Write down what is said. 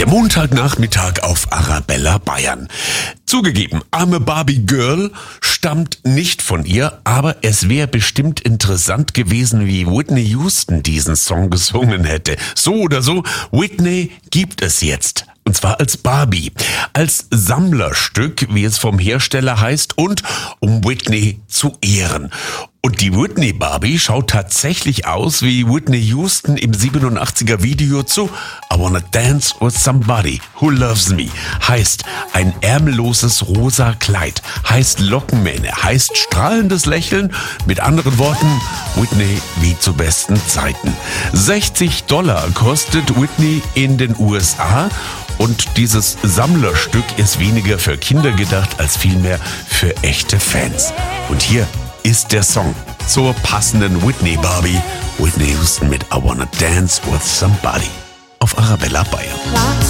Der Montagnachmittag auf Arabella Bayern. Zugegeben, I'm a Barbie Girl stammt nicht von ihr, aber es wäre bestimmt interessant gewesen, wie Whitney Houston diesen Song gesungen hätte. So oder so, Whitney gibt es jetzt. Und zwar als Barbie, als Sammlerstück, wie es vom Hersteller heißt, und um Whitney zu ehren. Und die Whitney Barbie schaut tatsächlich aus wie Whitney Houston im 87er Video zu I Wanna Dance with Somebody Who Loves Me. Heißt ein ärmelloses rosa Kleid, heißt Lockenmähne, heißt strahlendes Lächeln. Mit anderen Worten, Whitney wie zu besten Zeiten. $60 kostet Whitney in den USA. Und dieses Sammlerstück ist weniger für Kinder gedacht als vielmehr für echte Fans. Und hier ist der Song zur passenden Whitney Barbie. Whitney Houston mit I Wanna Dance with Somebody auf Arabella Bayern.